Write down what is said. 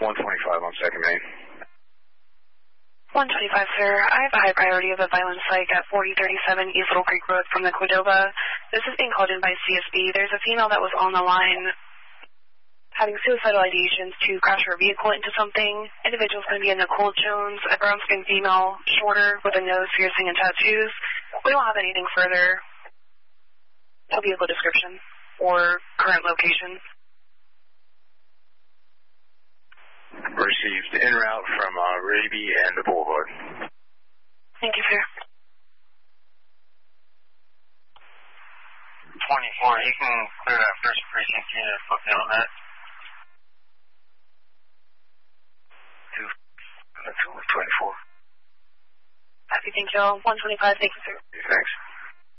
125 on Second Main. 125, sir. I have a high priority of a violent psych at 4037 East Little Creek Road from the Cordova. This is being called in by CSB. There's a female that was on the line having suicidal ideations to crash her vehicle into something. Individual's going to be a Nicole Jones, a brown-skinned female, shorter, with a nose piercing and tattoos. We don't have anything further. No vehicle description or current location. Received en route from Raby and the Boulevard. Thank you, sir. 24, you can clear that first precinct unit, put me on that. That's only 24. Happy, thank you all. 125, thank you, sir. Thanks.